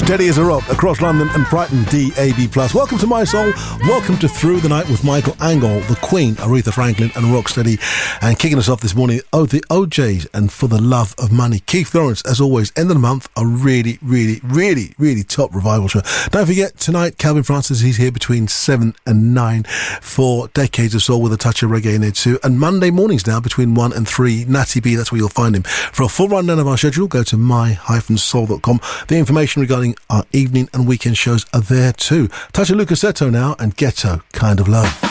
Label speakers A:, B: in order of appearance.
A: Steady as a rock across London and Brighton, DAB+. Welcome to My Soul. Welcome to Through the Night with Michael Angle, the Queen, Aretha Franklin and Rocksteady. And kicking us off this morning, the OJs and For the Love of Money. Keith Lawrence, as always, end of the month, a really top revival show. Don't forget, tonight, Calvin Francis, he's here between 7 and 9 for Decades of Soul with a touch of reggae in there too. And Monday mornings now, between 1 and 3, Natty B, that's where you'll find him. For a full rundown of our schedule, go to my-soul.com. The information regarding our evening and weekend shows are there too. Touch of Lucasetto now and Ghetto Kind of Love.